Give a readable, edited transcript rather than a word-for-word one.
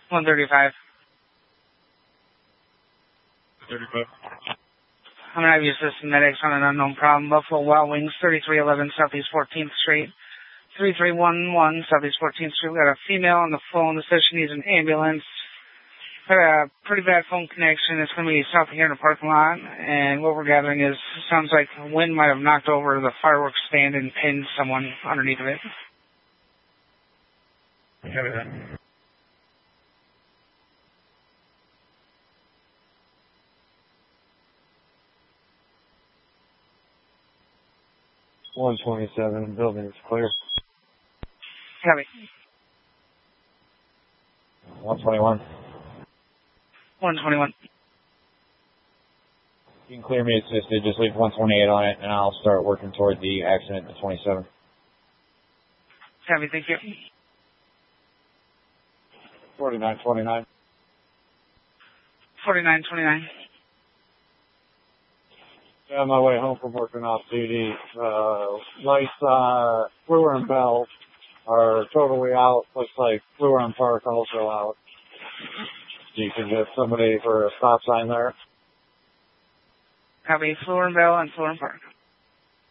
135. 35. I'm going to have you assistant medics on an unknown problem. Buffalo Wild Wings, 3311 Southeast 14th Street. 3311 Southeast 14th Street. We got a female on the phone that says she needs an ambulance. Got a pretty bad phone connection. It's going to be south of here in the parking lot. And what we're gathering is, sounds like the wind might have knocked over the fireworks stand and pinned someone underneath of it. Copy that. $127, building is clear. Copy. 121. 121. You can clear me assisted, just leave 128 on it, and I'll start working toward the accident at 27. Copy, thank you. 4929. 4929. Yeah, on my way home from working off duty, lights, Fluor and Bell are totally out. Looks like Fluor and Park also out. You can get somebody for a stop sign there. Copy, Fluor and Bell and Fluor and Park.